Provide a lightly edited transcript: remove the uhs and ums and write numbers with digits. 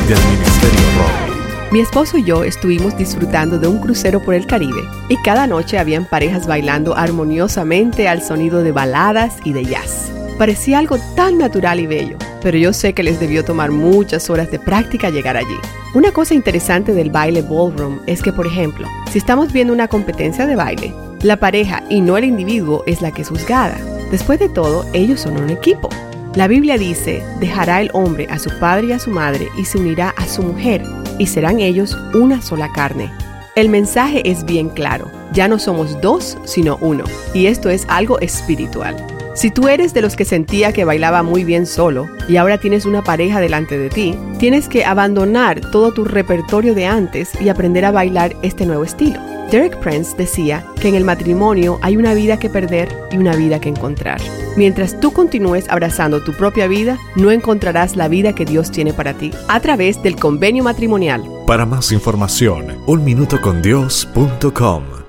del Ministerio Roble. Mi esposo y yo estuvimos disfrutando de un crucero por el Caribe y cada noche habían parejas bailando armoniosamente al sonido de baladas y de jazz. Parecía algo tan natural y bello, pero yo sé que les debió tomar muchas horas de práctica llegar allí. Una cosa interesante del baile ballroom es que, por ejemplo, si estamos viendo una competencia de baile, la pareja y no el individuo es la que es juzgada. Después de todo, ellos son un equipo. La Biblia dice, dejará el hombre a su padre y a su madre y se unirá a su mujer, y serán ellos una sola carne. El mensaje es bien claro, ya no somos dos, sino uno, y esto es algo espiritual. Si tú eres de los que sentía que bailaba muy bien solo y ahora tienes una pareja delante de ti, tienes que abandonar todo tu repertorio de antes y aprender a bailar este nuevo estilo. Derek Prince decía que en el matrimonio hay una vida que perder y una vida que encontrar. Mientras tú continúes abrazando tu propia vida, no encontrarás la vida que Dios tiene para ti a través del convenio matrimonial. Para más información, unminutocondios.com.